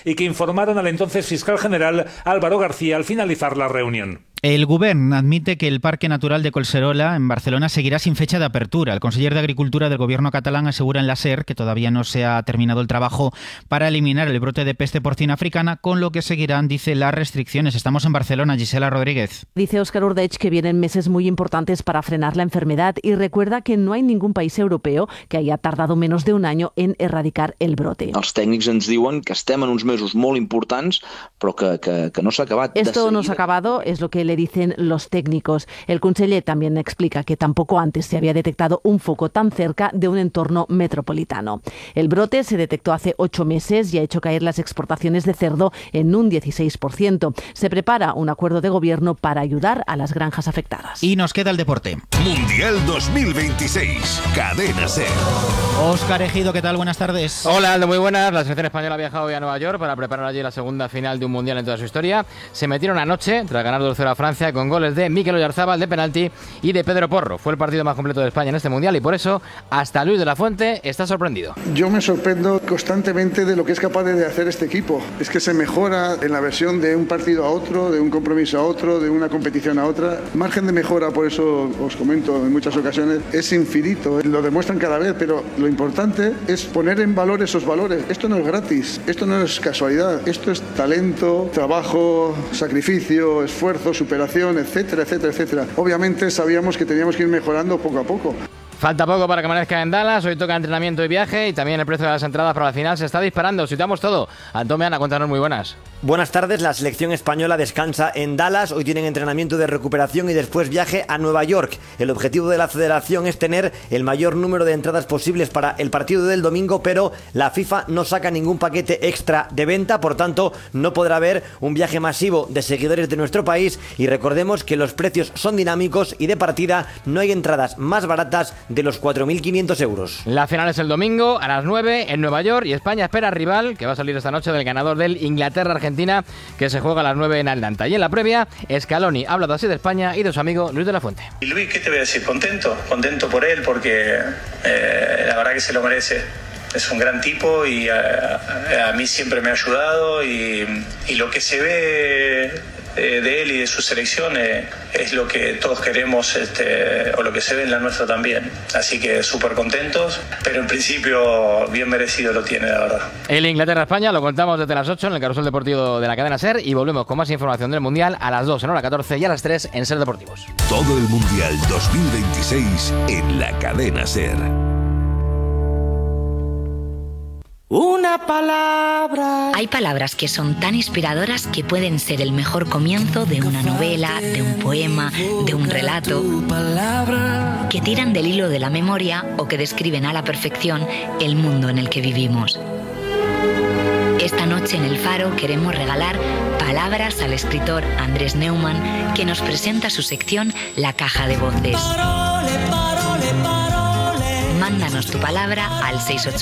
y que informaron al entonces fiscal general Álvaro García al finalizar la reunión. El Govern admite que el Parque Natural de Collserola, en Barcelona, seguirá sin fecha de apertura. El conseller de Agricultura del Gobierno catalán asegura en la SER que todavía no se ha terminado el trabajo para eliminar el brote de peste porcina africana, con lo que seguirán, dice, las restricciones. Estamos en Barcelona, Gisela Rodríguez. Dice Óscar Ordech que vienen meses muy importantes para frenar la enfermedad y recuerda que no hay ningún país europeo que haya tardado menos de un año en erradicar el brote. Els tècnics ens diuen que estem en uns mesos molt importants, però que no s'ha acabat. Esto no se ha acabado, es lo que le dicen los técnicos. El conseller también explica que tampoco antes se había detectado un foco tan cerca de un entorno metropolitano. El brote se detectó hace 8 meses y ha hecho caer las exportaciones de cerdo en un 16%. Se prepara un acuerdo de gobierno para ayudar a las granjas afectadas. Y nos queda el deporte. Mundial 2026, Cadena SER. Óscar Ejido, ¿qué tal? Buenas tardes. Hola, Aldo, muy buenas. La selección española ha viajado hoy a Nueva York para preparar allí la segunda final de un mundial en toda su historia. Se metieron anoche, tras ganar 2-0 a Francia, con goles de Mikel Oyarzabal de penalti y de Pedro Porro. Fue el partido más completo de España en este mundial y por eso hasta Luis de la Fuente está sorprendido. Yo me sorprendo constantemente de lo que es capaz de hacer este equipo. Es que se mejora en la versión de un partido a otro, de un compromiso a otro, de una competición a otra. Margen de mejora, por eso os comento en muchas ocasiones, es infinito. Lo demuestran cada vez, pero lo importante es poner en valor esos valores. Esto no es gratis, esto no es casualidad, esto es talento, trabajo, sacrificio, esfuerzo, superación, etcétera, etcétera, etcétera. Obviamente sabíamos que teníamos que ir mejorando poco a poco. Falta poco para que amanezca en Dallas, hoy toca entrenamiento y viaje y también el precio de las entradas para la final se está disparando. Situamos todo. Antón Meana, cuéntanos, muy buenas. Buenas tardes, la selección española descansa en Dallas, hoy tienen entrenamiento de recuperación y después viaje a Nueva York. El objetivo de la federación es tener el mayor número de entradas posibles para el partido del domingo, pero la FIFA no saca ningún paquete extra de venta, por tanto no podrá haber un viaje masivo de seguidores de nuestro país y recordemos que los precios son dinámicos y de partida no hay entradas más baratas de los 4.500 euros. La final es el domingo a las 9 en Nueva York y España espera rival que va a salir esta noche del ganador del Inglaterra-Argentina que se juega a las 9 en Atlanta. Y en la previa, Scaloni ha hablado así de España y de su amigo Luis de la Fuente. Y Luis, ¿qué te voy a decir? Contento por él porque la verdad que se lo merece. Es un gran tipo y a mí siempre me ha ayudado y lo que se ve de él y de su selección es lo que todos queremos o lo que se ve en la nuestra también. Así que súper contentos, pero en principio bien merecido lo tiene, la verdad. El Inglaterra-España lo contamos desde las 8 en el Carrusel Deportivo de la cadena SER y volvemos con más información del Mundial a las 2 en hora 14 y a las 3 en SER Deportivos. Todo el Mundial 2026 en la cadena SER. Una palabra. Hay palabras que son tan inspiradoras que pueden ser el mejor comienzo de una novela, de un poema, de un relato, que tiran del hilo de la memoria o que describen a la perfección el mundo en el que vivimos. Esta noche en El Faro queremos regalar palabras al escritor Andrés Neumann, que nos presenta su sección La Caja de Voces. Mándanos tu palabra al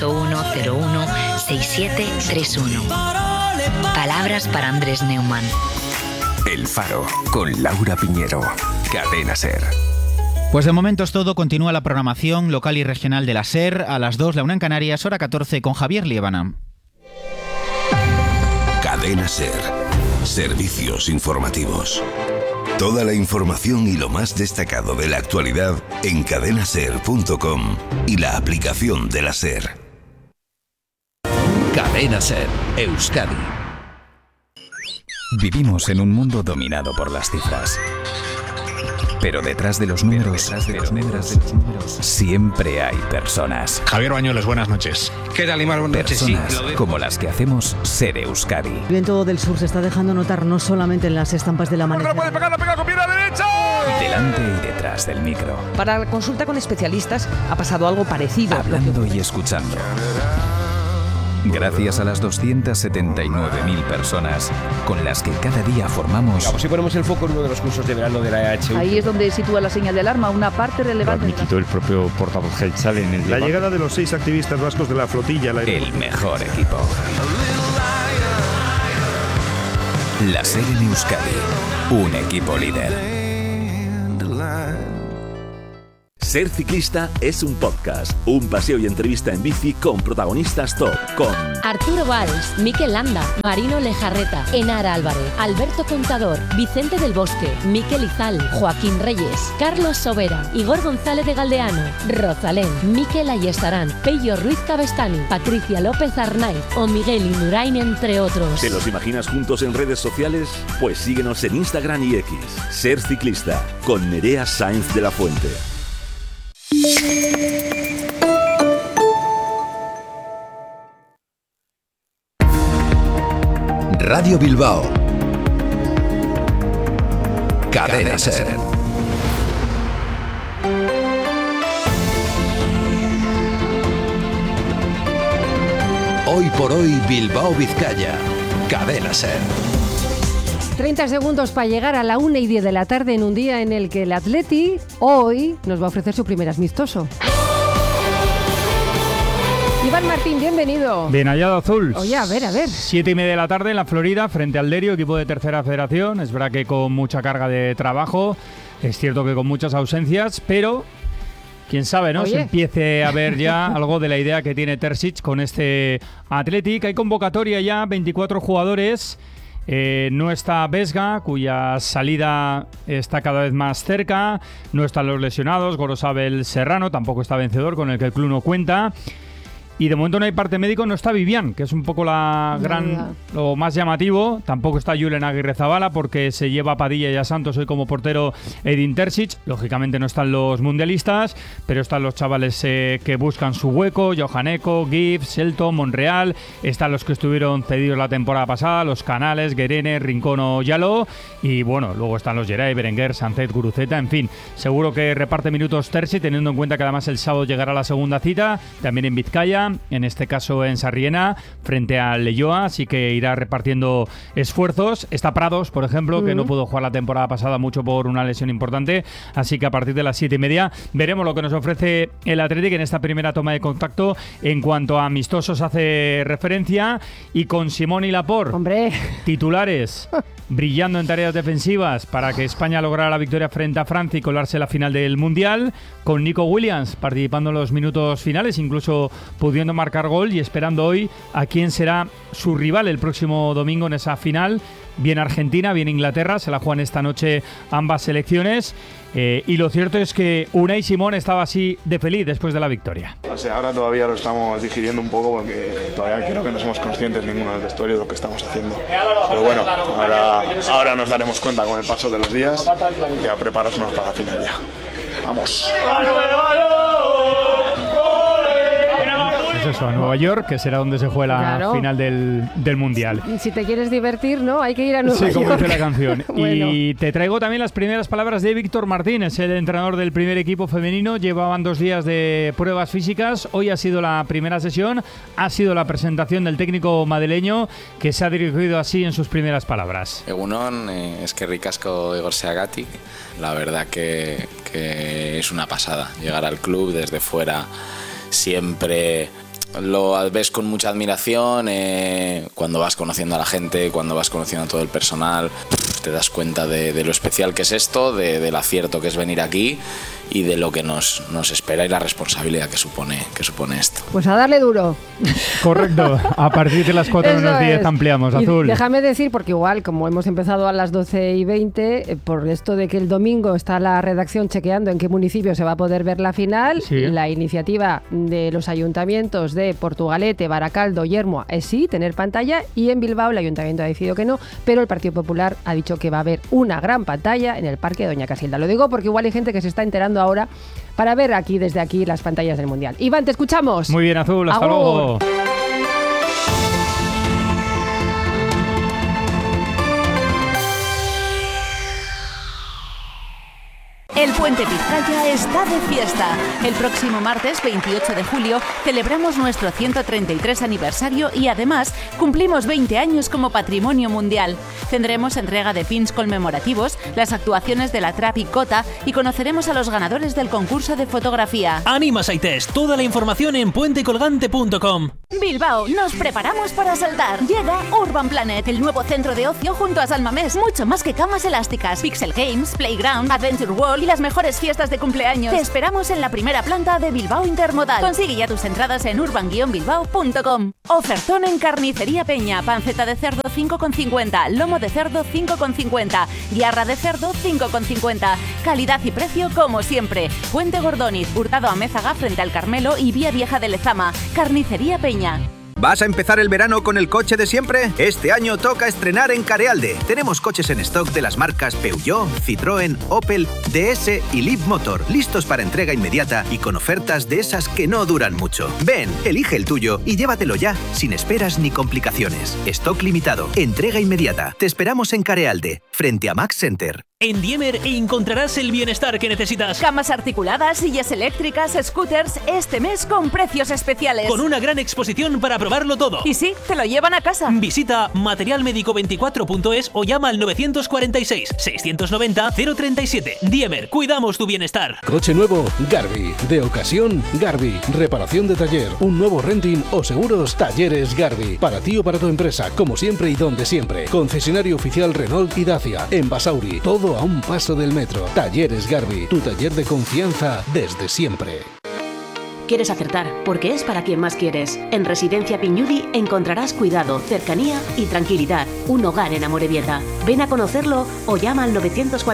681-01-6731. Palabras para Andrés Neumann. El Faro, con Laura Piñero. Cadena SER. Pues de momento es todo. Continúa la programación local y regional de la SER. A las 2, la 1 en Canarias, hora 14, con Javier Liébana. Cadena SER. Servicios informativos. Toda la información y lo más destacado de la actualidad en cadenaser.com y la aplicación de la SER. Cadena SER, Euskadi. Vivimos en un mundo dominado por las cifras. Pero detrás de los números, siempre hay personas. Javier Bañuelos, buenas noches. ¿Qué tal, Imar? Buenas noches. Personas como las que hacemos SER Euskadi. El viento del sur se está dejando notar no solamente en las estampas del amanecer. ¡No puede pegar, la pega con pierna derecha! Delante y detrás del micro. Para la consulta con especialistas ha pasado algo parecido. Hablando y escuchando. Gracias a las 279.000 personas con las que cada día formamos... Vamos, si ponemos el foco en uno de los cursos de verano de la EHU. Ahí es donde sitúa la señal de alarma, una parte relevante... Lo admitido el propio portavoz Geltzal en el... La llegada de los 6 activistas vascos de la flotilla... El mejor equipo. La SER en Euskadi. Un equipo líder. Ser ciclista es un podcast, un paseo y entrevista en bici con protagonistas top, con Arturo Valls, Mikel Landa, Marino Lejarreta, Enara Álvarez, Alberto Contador, Vicente del Bosque, Mikel Izal, Joaquín Reyes, Carlos Sobera, Igor González de Galdeano, Rosalén, Mikel Ayestarán, Pello Ruiz Cabestani, Patricia López Arnaiz o Miguel Indurain, entre otros. ¿Te los imaginas juntos en redes sociales? Pues síguenos en Instagram y X. Ser ciclista con Nerea Sáenz de la Fuente. Radio Bilbao. Cadena Ser. Hoy por hoy Bilbao Vizcaya. Cadena Ser. 30 segundos para llegar a la 1:10 de la tarde en un día en el que el Atleti hoy nos va a ofrecer su primer amistoso. Iván Martín, bienvenido. Bien hallado, Azul. Oye, a ver. 7:30 de la tarde en la Florida, frente al Derio, equipo de Tercera Federación. Es verdad que con mucha carga de trabajo, es cierto que con muchas ausencias, pero quién sabe, ¿no? Oye. Se empiece a ver ya algo de la idea que tiene Terzic con este Athletic. Hay convocatoria ya, 24 jugadores. No está Vesga, cuya salida está cada vez más cerca. No están los lesionados, Gorosabel, Serrano, tampoco está Vencedor, con el que el club no cuenta. Y de momento no hay parte médico, no está Vivian, que es un poco lo más llamativo. Tampoco está Julen Aguirrezabala, porque se lleva a Padilla y a Santos hoy como portero Edin Terzic. Lógicamente no están los mundialistas, pero están los chavales que buscan su hueco: Johan Eko, Gibbs, Shelton, Monreal. Están los que estuvieron cedidos la temporada pasada: los Canales, Guerene, Rincón o Yaló. Y bueno, luego están los Geray, Berenguer, Sancet, Guruceta. En fin, seguro que reparte minutos Terzic, teniendo en cuenta que además el sábado llegará la segunda cita, también en Vizcaya, en este caso en Sarriena, frente al Leioa, así que irá repartiendo esfuerzos. Está Prados, por ejemplo, que no pudo jugar la temporada pasada mucho por una lesión importante, así que a partir de las 7:30 veremos lo que nos ofrece el Athletic en esta primera toma de contacto. En cuanto a amistosos hace referencia, y con Simón y Laporte, ¡hombre!, titulares, brillando en tareas defensivas para que España lograra la victoria frente a Francia y colarse la final del Mundial, con Nico Williams participando en los minutos finales, incluso pudiendo marcar gol, y esperando hoy a quién será su rival el próximo domingo en esa final. Bien Argentina, bien Inglaterra, se la juegan esta noche ambas selecciones. Y lo cierto es que Unai Simón estaba así de feliz después de la victoria. O sea, ahora todavía lo estamos digiriendo un poco, porque todavía creo que no somos conscientes ninguno del vestuario de lo que estamos haciendo. Pero bueno, ahora nos daremos cuenta con el paso de los días y a prepararnos para la final ya. ¡Vamos! Pues eso, a Nueva York, que será donde se juega la final del Mundial. Si te quieres divertir, ¿no? Hay que ir a Nueva York. Sí, como dice la canción. Bueno. Y te traigo también las primeras palabras de Víctor Martínez, el entrenador del primer equipo femenino. Llevaban 2 días de pruebas físicas. Hoy ha sido la primera sesión, ha sido la presentación del técnico madrileño, que se ha dirigido así en sus primeras palabras. Egunon, eskerrik asko egortzeagatik. La verdad que es una pasada llegar al club desde fuera. Siempre lo ves con mucha admiración, cuando vas conociendo a la gente, cuando vas conociendo a todo el personal, te das cuenta de lo especial que es esto, del acierto que es venir aquí y de lo que nos espera y la responsabilidad que supone esto. Pues a darle duro. Correcto, a partir de las 4:10 ampliamos, Azul. Y déjame decir, porque igual, como hemos empezado a las 12:20, por esto de que el domingo está la redacción chequeando en qué municipio se va a poder ver la final, sí. La iniciativa de los ayuntamientos de Portugalete, Baracaldo, Yermoa es sí, tener pantalla, y en Bilbao el ayuntamiento ha decidido que no, pero el Partido Popular ha dicho que va a haber una gran pantalla en el Parque de Doña Casilda. Lo digo porque igual hay gente que se está enterando ahora para ver desde aquí las pantallas del Mundial. Iván, te escuchamos. Muy bien, Azul, hasta ¡Agur! luego. El Puente Vizcaya está de fiesta. El próximo martes 28 de julio celebramos nuestro 133 aniversario y además cumplimos 20 años como Patrimonio Mundial. Tendremos entrega de pins conmemorativos, las actuaciones de la Trap y Cota y conoceremos a los ganadores del concurso de fotografía. ¡Ánima Saites! Toda la información en puentecolgante.com. Bilbao, nos preparamos para saltar. Llega Urban Planet, el nuevo centro de ocio junto a San Mamés. Mucho más que camas elásticas, Pixel Games, Playground, Adventure World y las mejores fiestas de cumpleaños. Te esperamos en la primera planta de Bilbao Intermodal. Consigue ya tus entradas en urban-bilbao.com. Ofertón en Carnicería Peña. Panceta de cerdo 5,50, lomo de cerdo 5,50, guiarra de cerdo 5,50. Calidad y precio como siempre. Puente Gordoniz, Hurtado Amézaga frente al Carmelo y Vía Vieja de Lezama. Carnicería Peña. ¿Vas a empezar el verano con el coche de siempre? Este año toca estrenar en Carealde. Tenemos coches en stock de las marcas Peugeot, Citroën, Opel, DS y Leapmotor, listos para entrega inmediata y con ofertas de esas que no duran mucho. Ven, elige el tuyo y llévatelo ya, sin esperas ni complicaciones. Stock limitado, entrega inmediata. Te esperamos en Carealde, frente a Max Center. En Diemer encontrarás el bienestar que necesitas. Camas articuladas, sillas eléctricas, scooters, este mes con precios especiales. Con una gran exposición para probarlo todo. Y sí, te lo llevan a casa. Visita materialmedico24.es o llama al 946 690 037. Diemer, cuidamos tu bienestar. Coche nuevo, Garbi. De ocasión, Garbi. Reparación de taller, un nuevo renting o seguros, Talleres Garbi. Para ti o para tu empresa, como siempre y donde siempre. Concesionario oficial Renault y Dacia. En Basauri, todo a un paso del metro. Talleres Garbi, tu taller de confianza desde siempre. Quieres acertar, porque es para quien más quieres. En Residencia Piñudi encontrarás cuidado, cercanía y tranquilidad. Un hogar en Amorebieta. Ven a conocerlo o llama al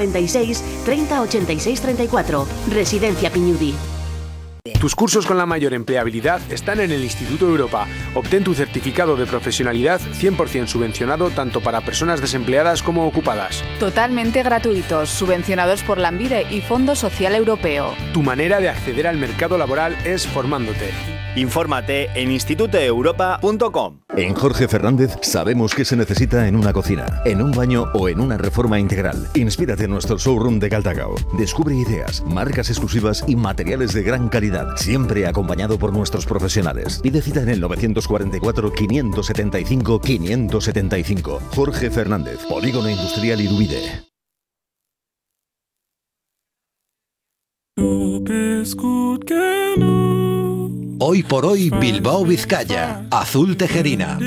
946 30 86 34. Residencia Piñudi. Tus cursos con la mayor empleabilidad están en el Instituto Europa. Obtén tu certificado de profesionalidad 100% subvencionado tanto para personas desempleadas como ocupadas. Totalmente gratuitos, subvencionados por Lanbide y Fondo Social Europeo. Tu manera de acceder al mercado laboral es formándote. Infórmate en institutoeuropa.com. En Jorge Fernández sabemos qué se necesita en una cocina, en un baño o en una reforma integral. Inspírate en nuestro showroom de Caldacao. Descubre ideas, marcas exclusivas y materiales de gran calidad, siempre acompañado por nuestros profesionales. Pide cita en el 944 575 575. Jorge Fernández, Polígono Industrial Irubide. Hoy por hoy Bilbao Vizcaya, Azul Tejerina.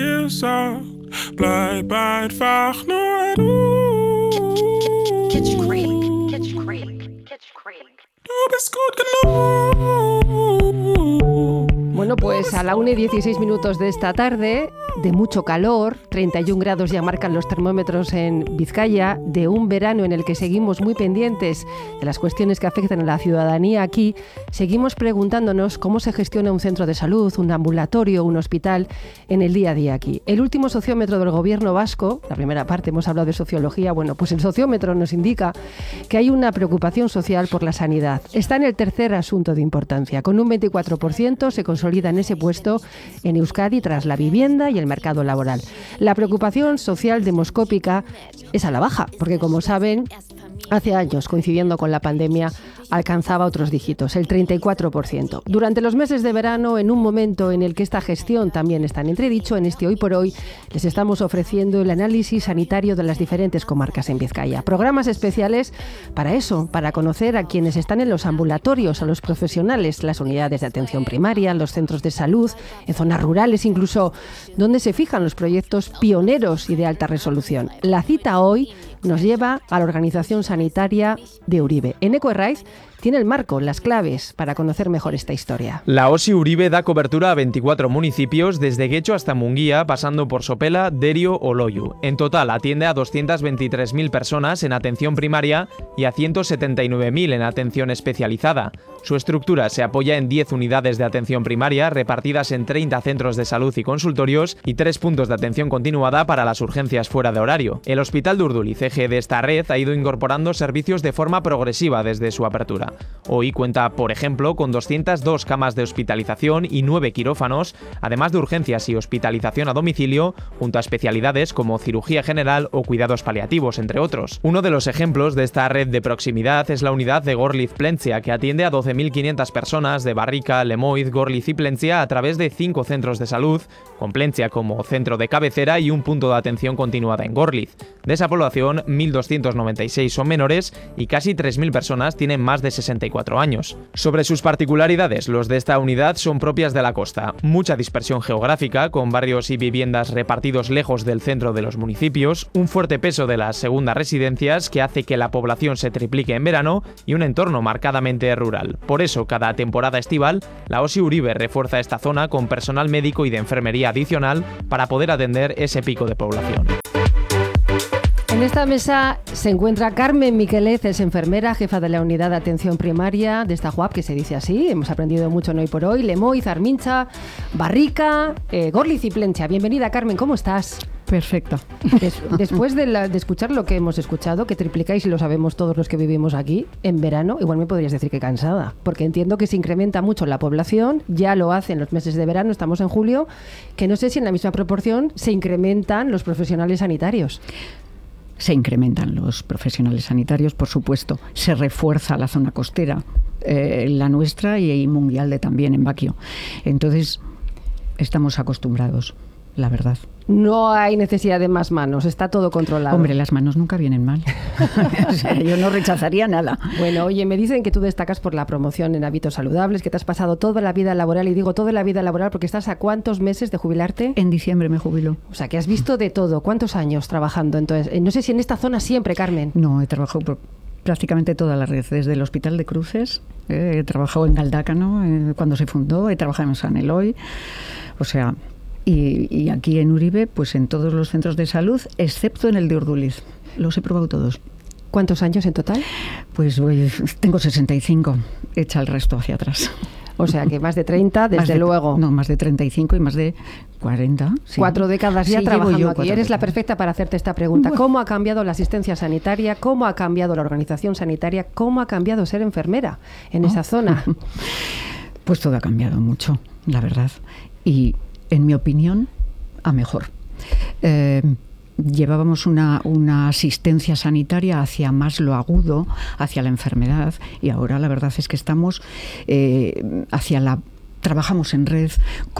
Bueno, pues a la 1:16 de esta tarde, de mucho calor, 31 grados ya marcan los termómetros en Vizcaya, de un verano en el que seguimos muy pendientes de las cuestiones que afectan a la ciudadanía aquí, seguimos preguntándonos cómo se gestiona un centro de salud, un ambulatorio, un hospital en el día a día aquí. El último sociómetro del gobierno vasco, la primera parte hemos hablado de sociología, bueno, pues el sociómetro nos indica que hay una preocupación social por la sanidad. Está en el tercer asunto de importancia, con un 24% se consolida en ese puesto en Euskadi tras la vivienda y el mercado laboral. La preocupación social demoscópica es a la baja, porque como saben, hace años, coincidiendo con la pandemia, alcanzaba otros dígitos, el 34%. Durante los meses de verano, en un momento en el que esta gestión también está en entredicho, en este Hoy por Hoy, les estamos ofreciendo el análisis sanitario de las diferentes comarcas en Vizcaya. Programas especiales para eso, para conocer a quienes están en los ambulatorios, a los profesionales, las unidades de atención primaria, los centros de salud, en zonas rurales incluso, donde se fijan los proyectos pioneros y de alta resolución. La cita hoy nos lleva a la Organización Sanitaria de Uribe. Eneco Herraiz tiene el marco, las claves para conocer mejor esta historia. La OSI Uribe da cobertura a 24 municipios, desde Guecho hasta Munguía, pasando por Sopela, Derio o Loiu. En total atiende a 223.000 personas en atención primaria y a 179.000 en atención especializada. Su estructura se apoya en 10 unidades de atención primaria repartidas en 30 centros de salud y consultorios y 3 puntos de atención continuada para las urgencias fuera de horario. El Hospital de Urduliz, eje de esta red, ha ido incorporando servicios de forma progresiva desde su apertura. Hoy cuenta, por ejemplo, con 202 camas de hospitalización y 9 quirófanos, además de urgencias y hospitalización a domicilio, junto a especialidades como cirugía general o cuidados paliativos, entre otros. Uno de los ejemplos de esta red de proximidad es la unidad de Gorliz Plentzia, que atiende a 12 11.500 personas de Barrica, Lemoiz, Gorliz y Plentzia a través de 5 centros de salud, con Plentzia como centro de cabecera y un punto de atención continuada en Gorliz. De esa población, 1.296 son menores y casi 3.000 personas tienen más de 64 años. Sobre sus particularidades, los de esta unidad son propias de la costa. Mucha dispersión geográfica, con barrios y viviendas repartidos lejos del centro de los municipios, un fuerte peso de las segundas residencias que hace que la población se triplique en verano y un entorno marcadamente rural. Por eso, cada temporada estival, la OSI Uribe refuerza esta zona con personal médico y de enfermería adicional para poder atender ese pico de población. En esta mesa se encuentra Carmen Miquelez, es enfermera, jefa de la unidad de atención primaria de esta JUAP, que se dice así. Hemos aprendido mucho en Hoy por Hoy. Lemoiz, Armincha, Barrica, Gorliz y Plentzia. Bienvenida, Carmen, ¿cómo estás? Perfecto. Después de escuchar lo que hemos escuchado, que triplicáis y lo sabemos todos los que vivimos aquí, en verano, igual me podrías decir que cansada, porque entiendo que se incrementa mucho la población, ya lo hace en los meses de verano, estamos en julio, que no sé si en la misma proporción se incrementan los profesionales sanitarios. Se incrementan los profesionales sanitarios, por supuesto. Se refuerza la zona costera, la nuestra y Mundialde también en Baquio. Entonces, estamos acostumbrados, la verdad. No hay necesidad de más manos, está todo controlado. Hombre, las manos nunca vienen mal. O sea, yo no rechazaría nada. Bueno, oye, me dicen que tú destacas por la promoción en hábitos saludables, que te has pasado toda la vida laboral, y digo toda la vida laboral porque estás a ¿cuántos meses de jubilarte? En diciembre me jubilo. O sea, que has visto de todo. ¿Cuántos años trabajando? Entonces, no sé si en esta zona siempre, Carmen. No, he trabajado por prácticamente toda la red, desde el Hospital de Cruces, he trabajado en Galdácano cuando se fundó, he trabajado en San Eloy, o sea... Y aquí en Uribe, pues en todos los centros de salud, excepto en el de Urduliz. Los he probado todos. ¿Cuántos años en total? Pues tengo 65, echa el resto hacia atrás. O sea que más de 30, desde luego. No, más de 35 y más de 40. Sí. 4 décadas ya trabajando aquí. Eres la perfecta para hacerte esta pregunta. ¿Cómo ha cambiado la asistencia sanitaria? ¿Cómo ha cambiado la organización sanitaria? ¿Cómo ha cambiado ser enfermera en esa zona? Pues todo ha cambiado mucho, la verdad. Y... en mi opinión, a mejor. Llevábamos una asistencia sanitaria hacia más lo agudo, hacia la enfermedad, y ahora la verdad es que estamos trabajamos en red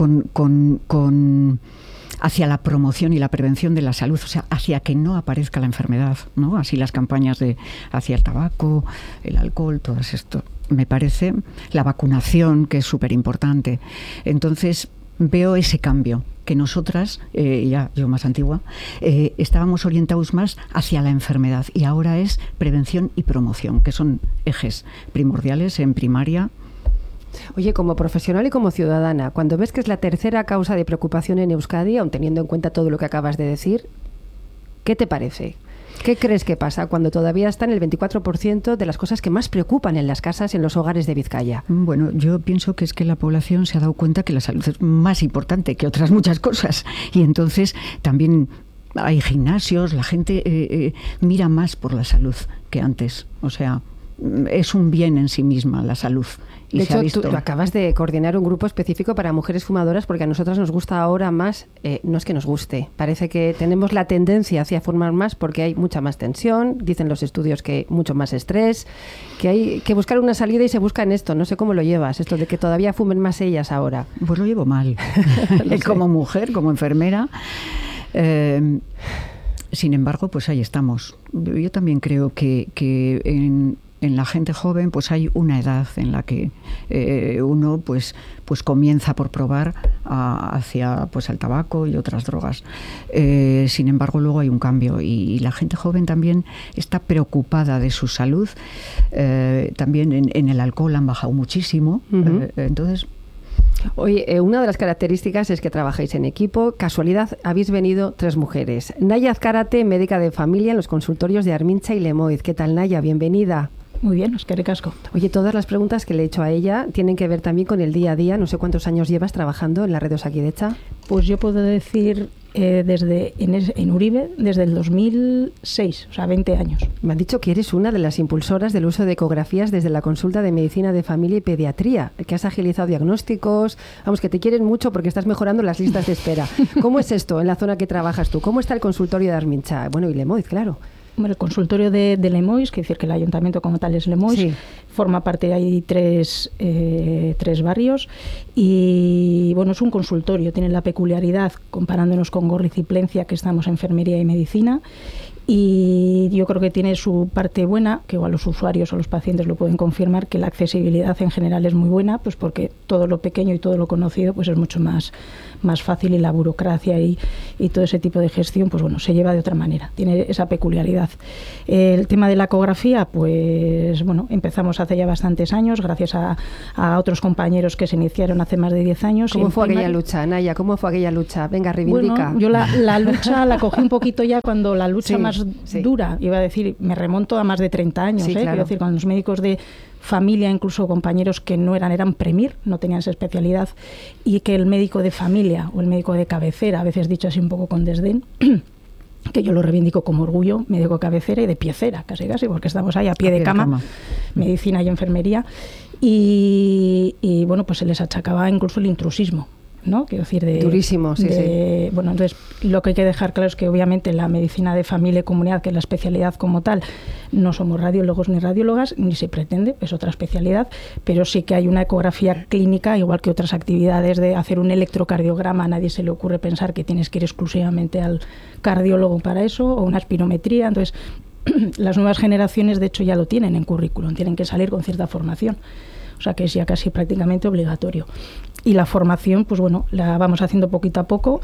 hacia la promoción y la prevención de la salud, o sea, hacia que no aparezca la enfermedad, ¿no? Así las campañas hacia el tabaco, el alcohol, todo esto. Me parece la vacunación, que es súper importante. Entonces, veo ese cambio, que nosotras, ya yo más antigua, estábamos orientados más hacia la enfermedad, y ahora es prevención y promoción, que son ejes primordiales en primaria. Oye, como profesional y como ciudadana, cuando ves que es la tercera causa de preocupación en Euskadi, aun teniendo en cuenta todo lo que acabas de decir, ¿qué te parece? ¿Qué crees que pasa cuando todavía está en el 24% de las cosas que más preocupan en las casas, en los hogares de Vizcaya? Bueno, yo pienso que es que la población se ha dado cuenta que la salud es más importante que otras muchas cosas, y entonces también hay gimnasios, la gente mira más por la salud que antes, o sea, es un bien en sí misma la salud. Y de hecho, tú acabas de coordinar un grupo específico para mujeres fumadoras, porque a nosotras nos gusta ahora más, no es que nos guste, parece que tenemos la tendencia hacia fumar más porque hay mucha más tensión, dicen los estudios que mucho más estrés, que hay que buscar una salida y se busca en esto. No sé cómo lo llevas, esto de que todavía fumen más ellas ahora. Pues lo llevo mal, como mujer, como enfermera. Sin embargo, pues ahí estamos. Yo también creo que en la gente joven pues hay una edad en la que uno pues comienza por probar hacia pues el tabaco y otras drogas. Sin embargo, luego hay un cambio, y la gente joven también está preocupada de su salud. También en el alcohol han bajado muchísimo. Entonces... Oye, una de las características es que trabajáis en equipo. Casualidad, habéis venido 3 mujeres. Naya Azcárate, médica de familia en los consultorios de Armincha y Lemoiz. ¿Qué tal, Naya? Bienvenida. Muy bien, eskerrik asko. Oye, todas las preguntas que le he hecho a ella tienen que ver también con el día a día. No sé cuántos años llevas trabajando en la red de Osakidetza. Pues yo puedo decir en Uribe desde el 2006, o sea, 20 años. Me han dicho que eres una de las impulsoras del uso de ecografías desde la consulta de medicina de familia y pediatría, que has agilizado diagnósticos, vamos, que te quieren mucho porque estás mejorando las listas de espera. ¿Cómo es esto en la zona que trabajas tú? ¿Cómo está el consultorio de Armincha? Bueno, y Lemoiz, claro. el consultorio de Lemois, que decir que el ayuntamiento como tal es Lemois, Sí. forma parte de ahí tres barrios y bueno, es un consultorio, tiene la peculiaridad, comparándonos con Gorliz y Plencia, que estamos en enfermería y medicina, y yo creo que tiene su parte buena, que igual los usuarios o los pacientes lo pueden confirmar, que la accesibilidad en general es muy buena, pues porque todo lo pequeño y todo lo conocido pues es mucho más fácil, y la burocracia y todo ese tipo de gestión pues bueno, se lleva de otra manera, tiene esa peculiaridad. El tema de la ecografía, pues bueno, empezamos hace ya bastantes años, gracias a otros compañeros que se iniciaron hace más de 10 años. ¿Cómo fue aquella lucha, Naya? ¿Cómo fue aquella lucha? Venga, reivindica. Bueno, yo la lucha la cogí un poquito ya cuando la lucha Sí, más dura, iba a decir, me remonto a más de 30 años, Sí, claro. Quiero decir, cuando los médicos de familia, incluso compañeros que no eran Premier, no tenían esa especialidad, y que el médico de familia o el médico de cabecera, a veces dicho así un poco con desdén, que yo lo reivindico como orgullo, médico de cabecera y de piecera, casi, porque estamos ahí a pie de cama, medicina y enfermería, y bueno, pues se les achacaba incluso el intrusismo, ¿no? Quiero decir, durísimo, sí. Bueno, entonces lo que hay que dejar claro es que obviamente la medicina de familia y comunidad, que es la especialidad como tal, no somos radiólogos ni radiólogas, ni se pretende, es otra especialidad, pero sí que hay una ecografía clínica, igual que otras actividades de hacer un electrocardiograma, a nadie se le ocurre pensar que tienes que ir exclusivamente al cardiólogo para eso, o una espirometría, entonces las nuevas generaciones de hecho ya lo tienen en currículum, tienen que salir con cierta formación. O sea que es ya casi prácticamente obligatorio. Y la formación, pues bueno, la vamos haciendo poquito a poco.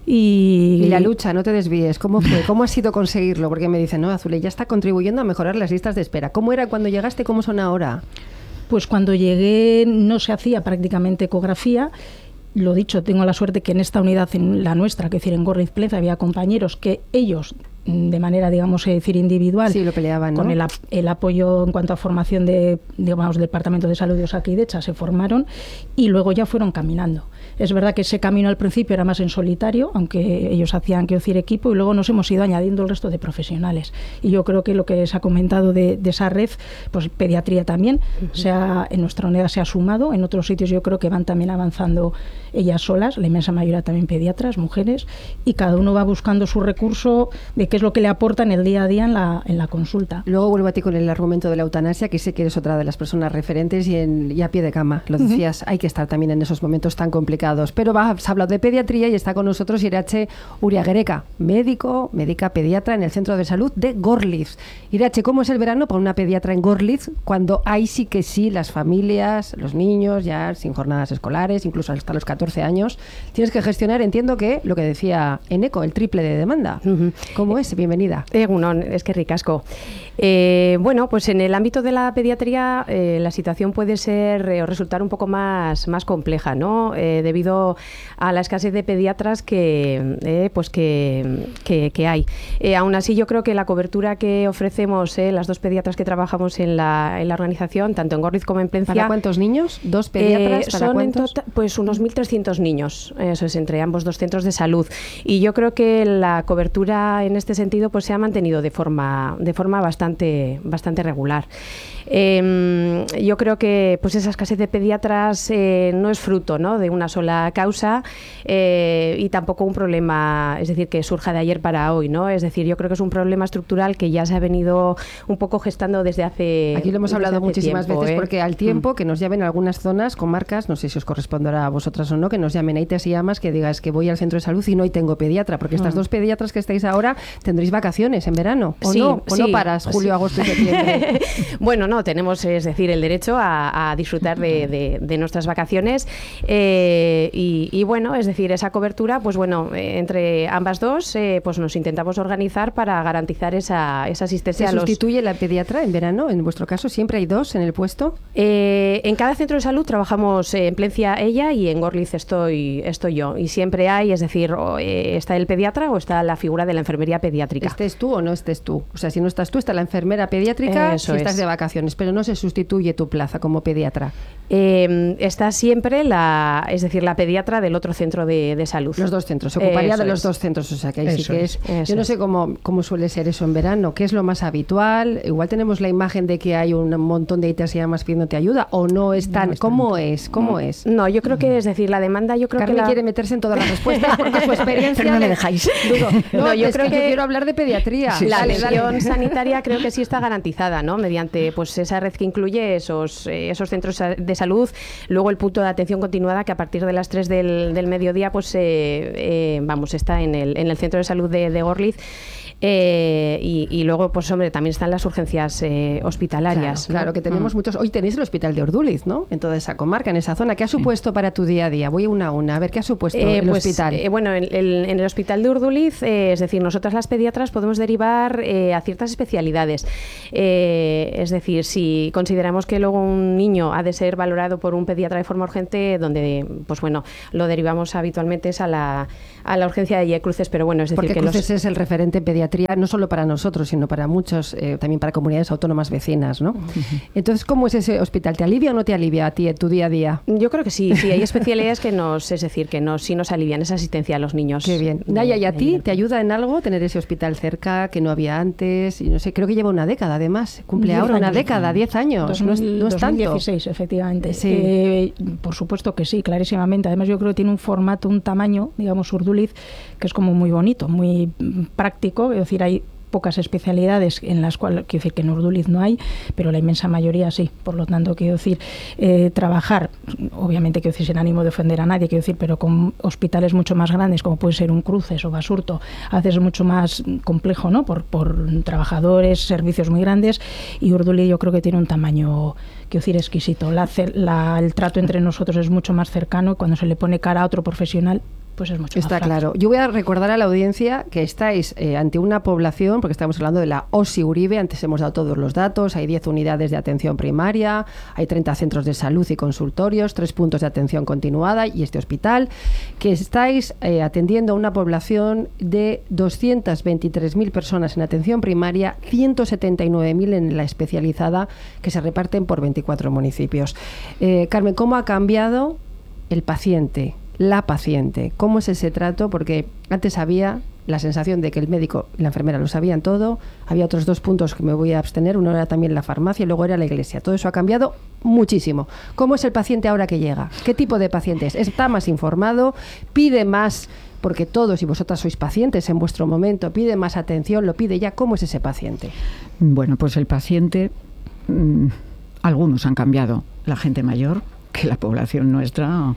Y la lucha, no te desvíes, ¿cómo fue? ¿Cómo ha sido conseguirlo? Porque me dicen, no, Azule, ya está contribuyendo a mejorar las listas de espera. ¿Cómo era cuando llegaste? ¿Cómo son ahora? Pues cuando llegué no se hacía prácticamente ecografía. Lo dicho, tengo la suerte que en esta unidad, en la nuestra, que es decir, en Gorliz Plencia, había compañeros que ellos, de manera, digamos, decir, individual, sí, lo peleaban, ¿no? Con el apoyo en cuanto a formación del Departamento de Salud de Osakidetza, se formaron y luego ya fueron caminando. Es verdad que ese camino al principio era más en solitario, aunque ellos hacían, quiero decir, equipo, y luego nos hemos ido añadiendo el resto de profesionales. Y yo creo que lo que se ha comentado de esa red, pues pediatría también, en nuestra unidad se ha sumado, en otros sitios yo creo que van también avanzando ellas solas, la inmensa mayoría también pediatras, mujeres, y cada uno va buscando su recurso de qué es lo que le aporta en el día a día en la consulta. Luego vuelvo a ti con el argumento de la eutanasia, que sé que eres otra de las personas referentes y a pie de cama. Lo decías, hay que estar también en esos momentos tan complicados. Pero has hablado de pediatría y está con nosotros Irache Uriagereka, médica pediatra en el Centro de Salud de Gorliz. Irache, ¿cómo es el verano para una pediatra en Gorliz cuando hay sí que sí las familias, los niños ya sin jornadas escolares, incluso hasta los 14 años? Tienes que gestionar, entiendo que lo que decía Eneco, el triple de demanda. ¿Cómo es? Bienvenida. Egunon, es que ricasco. Bueno, pues en el ámbito de la pediatría la situación puede ser o resultar un poco más compleja, ¿no? Debido a la escasez de pediatras que hay. Aún así, yo creo que la cobertura que ofrecemos, las dos pediatras que trabajamos en la organización, tanto en Gorliz como en Plencia... ¿Para cuántos niños? ¿Dos pediatras? ¿Para son cuántos? en total, pues unos 1.300 niños, eso es, entre ambos dos centros de salud. Y yo creo que la cobertura en este sentido pues se ha mantenido de forma bastante regular. Yo creo que pues esa escasez de pediatras no es fruto, ¿no?, de una sola causa y tampoco un problema, es decir, que surja de ayer para hoy, ¿no? Es decir, yo creo que es un problema estructural que ya se ha venido un poco gestando desde hace Aquí lo hemos hablado muchísimas tiempo, veces porque al tiempo que nos llamen a algunas zonas, comarcas, no sé si os corresponderá a vosotras o no, que nos llamen ahí te llamas, que digas que voy al centro de salud y no hoy tengo pediatra, porque estas dos pediatras que estáis ahora tendréis vacaciones en verano, ¿o sí, no? ¿O sí, no paras julio, agosto y septiembre? Bueno, no, tenemos, es decir, el derecho a disfrutar de nuestras vacaciones y bueno, es decir, esa cobertura, pues bueno, entre ambas dos, pues nos intentamos organizar para garantizar esa asistencia. ¿Se sustituye la pediatra en verano? En vuestro caso, ¿siempre hay dos en el puesto? En cada centro de salud trabajamos en Plencia ella y en Gorliz estoy yo. Y siempre hay, es decir, está el pediatra o está la figura de la enfermería pediátrica. ¿Estés tú o no estés tú? O sea, si no estás tú, está la enfermera pediátrica si estás de vacaciones, pero no se sustituye tu plaza como pediatra. está siempre la pediatra del otro centro de salud. Los dos centros, se ocuparía de los dos centros, o sea que ahí sí que es. Yo no sé cómo suele ser eso en verano, qué es lo más habitual. Igual tenemos la imagen de que hay un montón de ITs y llamas pidiéndote ayuda, o no es tan. ¿Cómo es? No, yo creo que, es decir, la demanda, yo creo Carmen que quiere meterse en todas las respuestas porque su experiencia. Pero no me dejáis. No, yo creo que yo quiero hablar de pediatría. La atención sanitaria creo que sí está garantizada, ¿no? Mediante pues esa red que incluye esos centros de salud. Luego el punto de atención continuada, que a partir de las 3 del mediodía pues está en el centro de salud de Gorliz. Y luego, pues hombre, también están las urgencias hospitalarias. Claro, que tenemos muchos. Hoy tenéis el hospital de Orduliz, ¿no? En toda esa comarca, en esa zona. ¿Qué ha supuesto para tu día a día? Voy una a una. A ver, ¿qué ha supuesto el hospital? Bueno, en el hospital de Urduliz, es decir, nosotras las pediatras podemos derivar a ciertas especialidades. Es decir, si consideramos que luego un niño ha de ser valorado por un pediatra de forma urgente, donde, pues bueno, lo derivamos habitualmente es a la urgencia de Cruces, pero bueno, es decir, porque que Cruces es el referente en pediatría, no solo para nosotros, sino para muchos, también para comunidades autónomas vecinas, ¿no? Entonces, ¿cómo es ese hospital? ¿Te alivia o no te alivia a ti en tu día a día? Yo creo que sí, hay especialidades que sí nos alivian esa asistencia a los niños. Qué bien. Naya, ¿y a ti te ayuda en algo tener ese hospital cerca que no había antes? Y no sé, creo que lleva una década además, cumple ahora una década, 10 años, no es tanto. 2016, efectivamente. Sí. Por supuesto que sí, clarísimamente. Además, yo creo que tiene un formato, un tamaño, digamos, Urduliz, que es como muy bonito, muy práctico. Es decir, hay pocas especialidades en las cuales, quiero decir que en Urduliz no hay, pero la inmensa mayoría sí. Por lo tanto, quiero decir, trabajar, obviamente quiero decir sin ánimo de ofender a nadie, quiero decir, pero con hospitales mucho más grandes, como puede ser un Cruces o Basurto, a veces es mucho más complejo, ¿no? Por trabajadores, servicios muy grandes, y Urduliz yo creo que tiene un tamaño, quiero decir, exquisito. El trato entre nosotros es mucho más cercano, y cuando se le pone cara a otro profesional, pues es mucho más Está claro. Yo voy a recordar a la audiencia que estáis ante una población, porque estamos hablando de la OSI Uribe, antes hemos dado todos los datos, hay 10 unidades de atención primaria, hay 30 centros de salud y consultorios, 3 puntos de atención continuada y este hospital, que estáis atendiendo a una población de 223.000 personas en atención primaria, 179.000 en la especializada, que se reparten por 24 municipios. Carmen, ¿cómo ha cambiado el paciente? La paciente, ¿cómo es ese trato? Porque antes había la sensación de que el médico y la enfermera lo sabían todo, había otros 2 puntos que me voy a abstener, uno era también la farmacia y luego era la iglesia. Todo eso ha cambiado muchísimo. ¿Cómo es el paciente ahora que llega? ¿Qué tipo de paciente es? ¿Está más informado? ¿Pide más? Porque todos y vosotras sois pacientes en vuestro momento, ¿pide más atención? ¿Lo pide ya? ¿Cómo es ese paciente? Bueno, pues el paciente, algunos han cambiado. La gente mayor, que la población nuestra,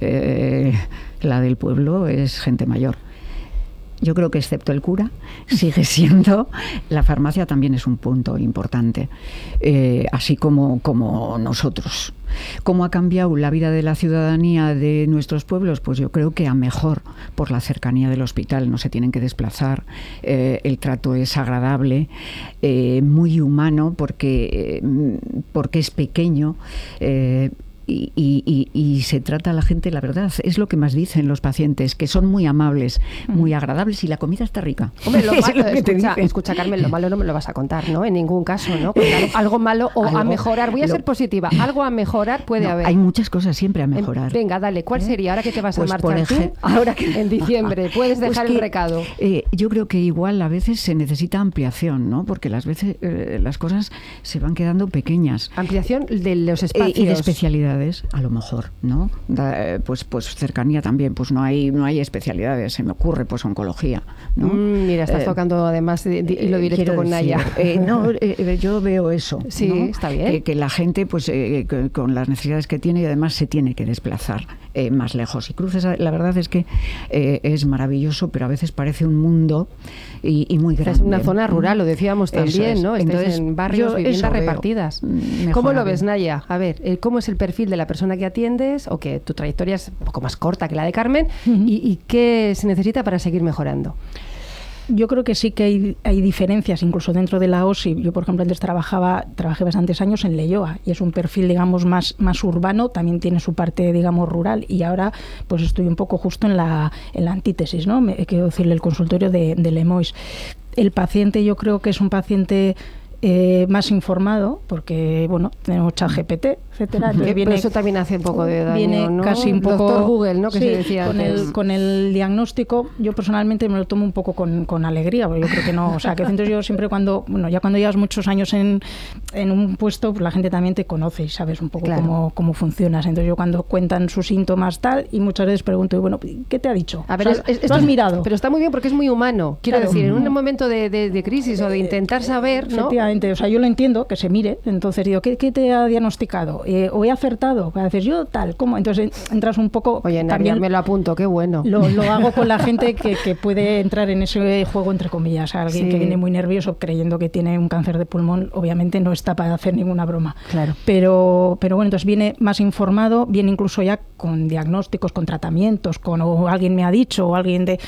la del pueblo, es gente mayor. Yo creo que excepto el cura, sigue siendo, la farmacia también es un punto importante, así como nosotros. ¿Cómo ha cambiado la vida de la ciudadanía de nuestros pueblos? Pues yo creo que a mejor, por la cercanía del hospital, no se tienen que desplazar, el trato es agradable, muy humano, porque es pequeño, y se trata a la gente, la verdad, es lo que más dicen los pacientes, que son muy amables, muy agradables, y la comida está rica. Hombre, lo malo, escucha, Carmen, lo malo no me lo vas a contar, ¿no? En ningún caso, ¿no? Algo malo o a mejorar, voy a ser positiva, algo a mejorar puede haber. Hay muchas cosas siempre a mejorar. Venga, dale, ¿cuál sería? Ahora que te vas a marchar tú, ahora que en diciembre, puedes dejar el recado. Yo creo que igual a veces se necesita ampliación, ¿no? Porque las veces las cosas se van quedando pequeñas. Ampliación de los espacios. Y de especialidades. A lo mejor, ¿no? Pues cercanía también, pues no hay especialidades, se me ocurre, pues oncología, ¿no? Mira, estás tocando además hilo directo con Naya. Yo veo eso. Sí, ¿no? Está bien. Que la gente, pues con las necesidades que tiene, y además se tiene que desplazar más lejos. Y Cruces, la verdad es que es maravilloso, pero a veces parece un mundo y muy grande. Es una zona rural, lo decíamos también, ¿no? Entonces, en barrios, viviendas repartidas. ¿Cómo lo ves, Naya? A ver, ¿cómo es el perfil de la persona que atiendes, o que tu trayectoria es un poco más corta que la de Carmen, y qué se necesita para seguir mejorando? Yo creo que sí que hay diferencias incluso dentro de la OSI. Yo, por ejemplo, antes trabajé bastantes años en Leioa, y es un perfil, digamos, más urbano, también tiene su parte, digamos, rural, y ahora pues estoy un poco justo en la antítesis, ¿no? Quiero decirle, el consultorio de Lemois. El paciente, yo creo que es un paciente más informado, porque bueno, tenemos ChatGPT, etcétera. Pero eso también hace un poco de daño, viene ¿no? casi un poco Doctor Google, ¿no? Que sí, se decía con el diagnóstico. Yo personalmente me lo tomo un poco con alegría, porque yo creo que no, o sea, que entonces yo siempre cuando llevas muchos años en un puesto, pues la gente también te conoce y sabes un poco cómo funcionas. Entonces yo cuando cuentan sus síntomas tal, y muchas veces pregunto, bueno, ¿qué te ha dicho? A ver, o sea, ¿lo has mirado? Pero está muy bien porque es muy humano. Quiero decir, en un momento de crisis o de intentar saber, ¿no? Efectivamente, o sea, yo lo entiendo, que se mire. Entonces digo, ¿qué te ha diagnosticado? ¿O he acertado? Para decir, yo tal, ¿cómo? Entonces entras un poco... Oye, Nadia, me lo apunto, qué bueno. Lo hago con la gente que puede entrar en ese juego, entre comillas. Alguien que viene muy nervioso creyendo que tiene un cáncer de pulmón, obviamente no está para hacer ninguna broma. Claro. Pero bueno, entonces viene más informado, viene incluso ya con diagnósticos, con tratamientos, o alguien me ha dicho, o alguien de...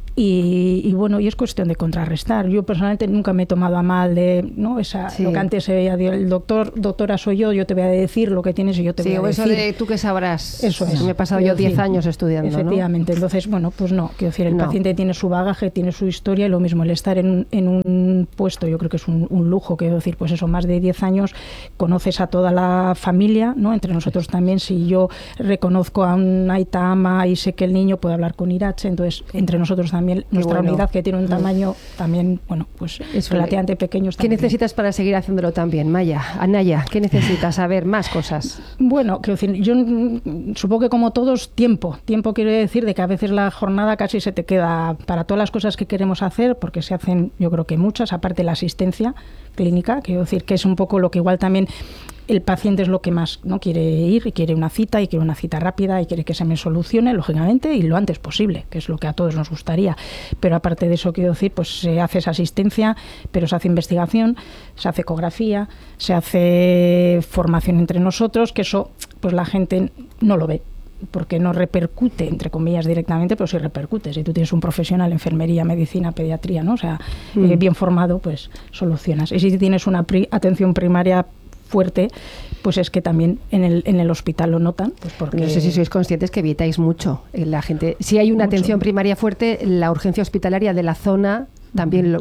Y bueno, y es cuestión de contrarrestar. Yo personalmente nunca me he tomado a mal de, ¿no? Lo que antes se veía, el doctora soy yo te voy a decir lo que tienes y yo te voy a decir. Sí, o eso de tú que sabrás. Eso es. Me he pasado yo 10 años estudiando, efectivamente, ¿no? Entonces, bueno, pues no. Quiero decir, el paciente tiene su bagaje, tiene su historia, y lo mismo, el estar en un puesto, yo creo que es un lujo. Quiero decir, pues eso, más de 10 años, conoces a toda la familia, ¿no? Entre nosotros también, si yo reconozco a un aita ama y sé que el niño puede hablar con Irache, entonces entre nosotros también nuestra unidad, que tiene un tamaño también, bueno, pues es relativamente pequeño. ¿Qué necesitas para seguir haciéndolo tan bien, Maya? Anaya, ¿qué necesitas? A ver, más cosas. Bueno, quiero decir, yo supongo que como todos, tiempo quiere decir de que a veces la jornada casi se te queda para todas las cosas que queremos hacer, porque se hacen, yo creo que muchas, aparte de la asistencia clínica, quiero decir que es un poco lo que igual también el paciente es lo que más no quiere ir, y quiere una cita rápida, y quiere que se me solucione, lógicamente, y lo antes posible, que es lo que a todos nos gustaría. Pero aparte de eso, quiero decir, pues se hace esa asistencia, pero se hace investigación, se hace ecografía, se hace formación entre nosotros, que eso pues la gente no lo ve, porque no repercute, entre comillas, directamente, pero sí repercute. Si tú tienes un profesional, enfermería, medicina, pediatría, ¿no? O sea, bien formado, pues solucionas. Y si tienes una atención primaria fuerte, pues es que también en el hospital lo notan. Pues porque no sé si sois conscientes que evitáis mucho. La gente, si hay una atención primaria fuerte, la urgencia hospitalaria de la zona también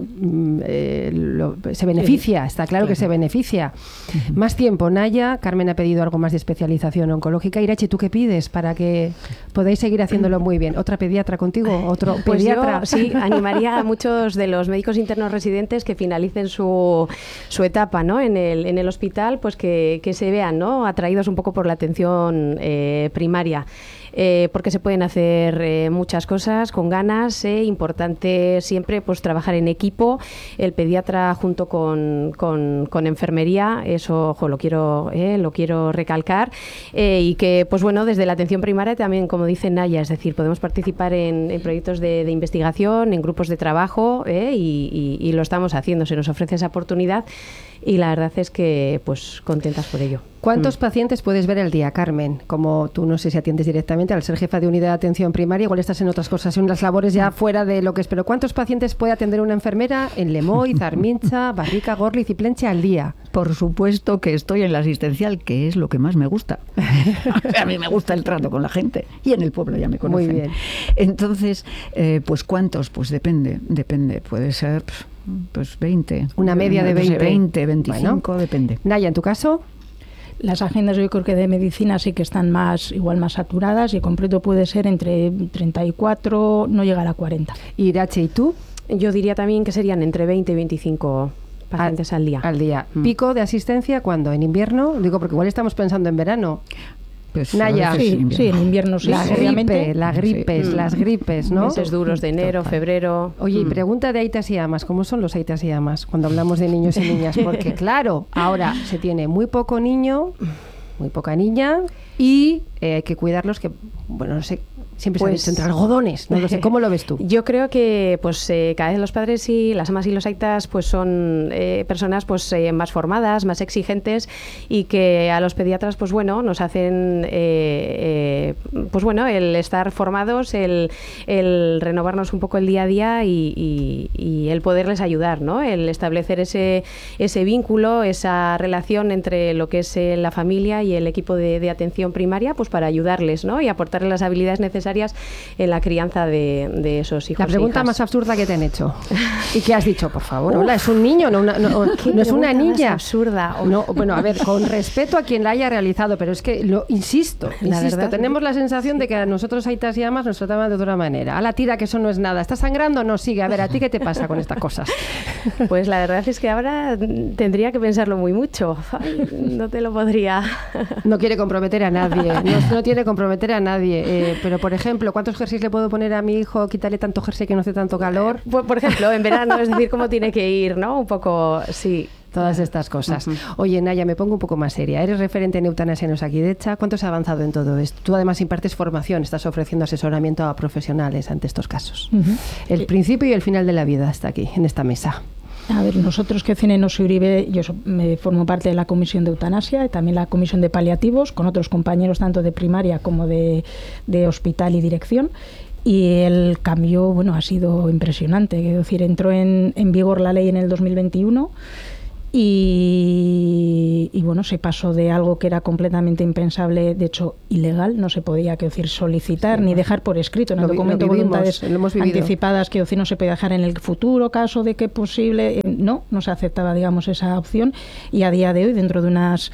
se beneficia, está claro que se beneficia. Más tiempo, Naya. Carmen ha pedido algo más de especialización oncológica. Irache, ¿tú qué pides para que podáis seguir haciéndolo muy bien? ¿Otra pediatra contigo? ¿Otro pediatra? Yo, sí, animaría a muchos de los médicos internos residentes que finalicen su etapa, ¿no? en el hospital, pues que se vean, ¿no? Atraídos un poco por la atención primaria. Porque se pueden hacer muchas cosas con ganas. Importante siempre pues trabajar en equipo, el pediatra junto con enfermería, eso lo quiero recalcar, y que pues bueno, desde la atención primaria también, como dice Naya, es decir, podemos participar en proyectos de investigación, en grupos de trabajo, y lo estamos haciendo, se nos ofrece esa oportunidad, y la verdad es que pues contentas por ello. ¿Cuántos pacientes puedes ver al día, Carmen? Como tú no sé si atiendes directamente, al ser jefa de unidad de atención primaria, igual estás en otras cosas, en las labores ya fuera de lo que es, pero ¿cuántos pacientes puede atender una enfermera en Lemoy, Zarmincha, Barrica, Gorliz y Plenche al día? Por supuesto que estoy en la asistencial, que es lo que más me gusta. A mí me gusta el trato con la gente, y en el pueblo ya me conocen. Muy bien. Entonces, pues ¿cuántos? Pues depende. Puede ser pues 20. Una media de 20. 20, 25, bueno, depende. Naya, ¿en tu caso? Las agendas yo creo que de medicina sí que están más saturadas, y el completo puede ser entre 34, no llegar a 40. Irache, ¿y tú? Yo diría también que serían entre 20 y 25 pacientes al día. Al día. ¿Pico de asistencia cuándo? ¿En invierno? Digo, porque igual estamos pensando en verano. Pues Naya, sí, en invierno sí. Las gripes, ¿no? Meses duros de enero, febrero. Oye, y pregunta de aitas y amas, ¿cómo son los aitas y amas cuando hablamos de niños y niñas? Porque claro, ahora se tiene muy poco niño, muy poca niña, y hay que cuidarlos, que, bueno, no sé, siempre se han dicho entre algodones, no lo sé, ¿cómo lo ves tú? Yo creo que pues cada vez los padres y las amas y los aitas pues son personas pues más formadas, más exigentes, y que a los pediatras pues bueno, nos hacen pues bueno, el estar formados, el renovarnos un poco el día a día, y el poderles ayudar, ¿no? El establecer ese vínculo, esa relación entre lo que es la familia y el equipo de atención primaria, pues para ayudarles, ¿no? Y aportarles las habilidades necesarias necesarias en la crianza de esos hijos. La pregunta más absurda que te han hecho. ¿Y qué has dicho? Por favor, hola, es un niño, no es una niña. Absurda. No, bueno, a ver, con respeto a quien la haya realizado, pero es que insisto, tenemos la sensación de que a nosotros aitas y amas nos trataban de otra manera. A la tira, que eso no es nada. ¿Estás sangrando? No, sigue. A ver, ¿a ti qué te pasa con estas cosas? Pues la verdad es que ahora tendría que pensarlo muy mucho. Ay, no te lo podría. No quiere comprometer a nadie. No tiene comprometer a nadie. Pero, por ejemplo, ¿cuántos jerseys le puedo poner a mi hijo? Quitarle tanto jersey que no hace tanto calor. Por ejemplo, en verano, es decir, cómo tiene que ir, ¿no? Un poco, sí. Todas estas cosas. Oye, Naya, me pongo un poco más seria. Eres referente en eutanasia en Osakidetza. ¿Cuánto se ha avanzado en todo esto? Tú además impartes formación, estás ofreciendo asesoramiento a profesionales ante estos casos. El principio y el final de la vida está aquí, en esta mesa. A ver, nosotros que en Osi Uribe, yo me formo parte de la comisión de eutanasia y también la comisión de paliativos, con otros compañeros tanto de primaria como de hospital y dirección. Y el cambio, bueno, ha sido impresionante. Quiero decir, entró en vigor la ley en el 2021 y bueno, se pasó de algo que era completamente impensable, de hecho ilegal, no se podía, quiero decir, solicitar ni dejar por escrito en el documento de voluntades anticipadas, quiero decir, no se podía dejar en el futuro caso de que posible, no se aceptaba, digamos, esa opción, y a día de hoy, dentro de unas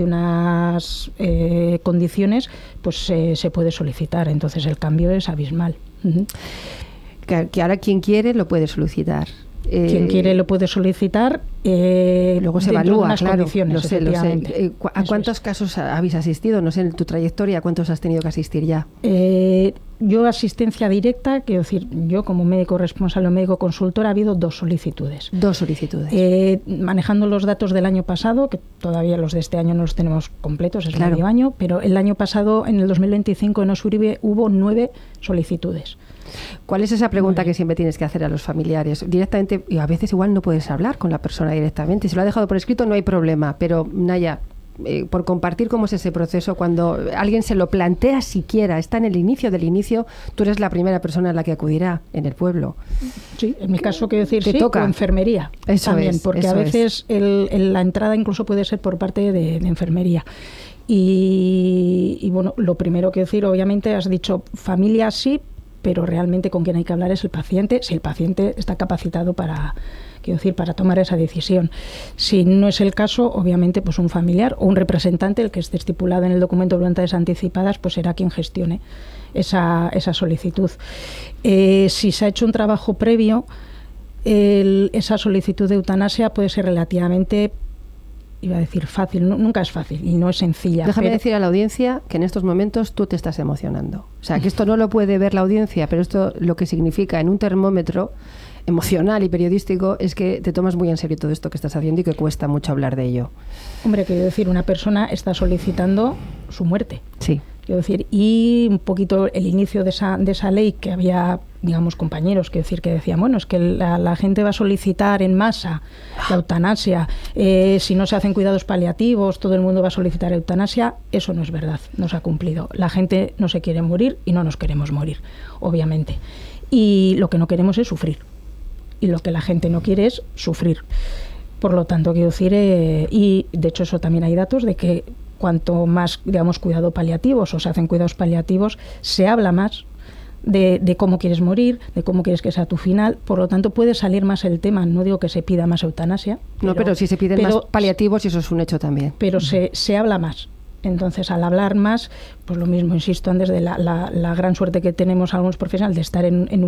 condiciones, pues se puede solicitar. Entonces el cambio es abismal. Que ahora quien quiere lo puede solicitar. Quien quiere lo puede solicitar, luego se evalúa, claro, condiciones, lo sé. ¿A cuántos casos habéis asistido? No sé, en tu trayectoria, ¿a cuántos has tenido que asistir ya? Yo asistencia directa, quiero decir, yo como médico responsable o médico consultor, ha habido 2 solicitudes. 2 solicitudes. Manejando los datos del año pasado, que todavía los de este año no los tenemos completos, es medio año, pero el año pasado, en el 2025, en Osi Uribe, hubo 9 solicitudes. ¿Cuál es esa pregunta que siempre tienes que hacer a los familiares? Directamente, y a veces igual no puedes hablar con la persona directamente. Si lo ha dejado por escrito no hay problema, pero Naya, por compartir cómo es ese proceso, cuando alguien se lo plantea siquiera, está en el inicio del inicio, tú eres la primera persona a la que acudirá en el pueblo. Sí, en mi caso quiero decir ¿Te toca? O enfermería eso también, es, porque eso a veces la entrada incluso puede ser por parte de enfermería. Y bueno, lo primero que decir, obviamente has dicho familia sí, pero realmente con quien hay que hablar es el paciente, si el paciente está capacitado para tomar esa decisión. Si no es el caso, obviamente pues un familiar o un representante, el que esté estipulado en el documento de voluntades anticipadas, pues será quien gestione esa solicitud. Si se ha hecho un trabajo previo, esa solicitud de eutanasia puede ser relativamente, iba a decir fácil, nunca es fácil y no es sencilla. Déjame decir a la audiencia que en estos momentos tú te estás emocionando. O sea, que esto no lo puede ver la audiencia, pero esto lo que significa en un termómetro emocional y periodístico es que te tomas muy en serio todo esto que estás haciendo y que cuesta mucho hablar de ello. Hombre, quiero decir, una persona está solicitando su muerte. Sí. Quiero decir, y un poquito el inicio de esa ley, que había, digamos, compañeros que decían, bueno, es que la gente va a solicitar en masa la eutanasia, si no se hacen cuidados paliativos, todo el mundo va a solicitar eutanasia. Eso no es verdad, no se ha cumplido. La gente no se quiere morir y no nos queremos morir, obviamente. Y lo que no queremos es sufrir. Y lo que la gente no quiere es sufrir. Por lo tanto, quiero decir, y de hecho eso también hay datos de que cuanto más, digamos, cuidado paliativos o se hacen cuidados paliativos, se habla más de cómo quieres morir, de cómo quieres que sea tu final. Por lo tanto, puede salir más el tema. No digo que se pida más eutanasia. Pero si se piden más paliativos, y eso es un hecho también. Pero se habla más. Entonces, al hablar más, pues lo mismo, insisto, antes de la gran suerte que tenemos algunos profesionales de estar en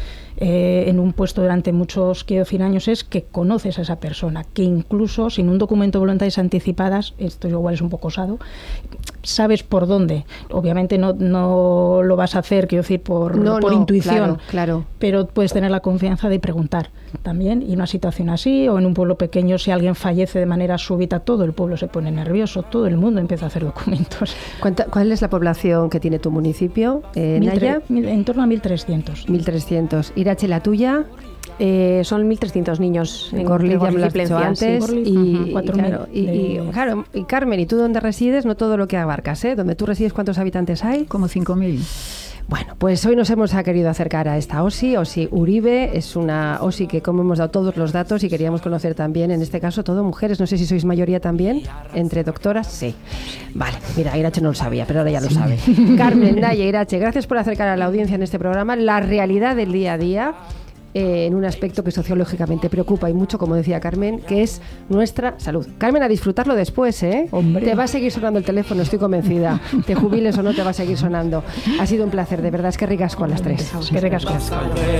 un puesto durante muchos, quiero decir, años, es que conoces a esa persona, que incluso sin un documento de voluntades anticipadas, esto igual es un poco osado, sabes por dónde. Obviamente no lo vas a hacer, quiero decir, por intuición, claro. Pero puedes tener la confianza de preguntar también. Y en una situación así, o en un pueblo pequeño, si alguien fallece de manera súbita, todo el pueblo se pone nervioso, todo el mundo empieza a hacer documentos. ¿Cuál es la población que tiene tu municipio, Naya? En torno a 1.300. 1.300. Irache, la tuya. Son 1.300 niños en Gorlitz, ya me lo has dicho antes. Sí, y claro, y Carmen, ¿y tú dónde resides? No todo lo que abarcas, ¿eh? ¿Donde tú resides cuántos habitantes hay? Como 5.000. Bueno, pues hoy nos hemos querido acercar a esta OSI Uribe. Es una OSI que, como hemos dado todos los datos y queríamos conocer también, en este caso, todo mujeres. No sé si sois mayoría también, entre doctoras. Sí. Vale, mira, Irache no lo sabía, pero ahora ya lo sabe. Carmen, Naya, Irache, gracias por acercar a la audiencia en este programa la realidad del día a día. En un aspecto que sociológicamente preocupa y mucho, como decía Carmen, que es nuestra salud. Carmen, a disfrutarlo después, ¿eh? Hombre. Te va a seguir sonando el teléfono, estoy convencida. Te jubiles o no, te va a seguir sonando. Ha sido un placer, de verdad, es que ricasco a las tres. Que ricasco.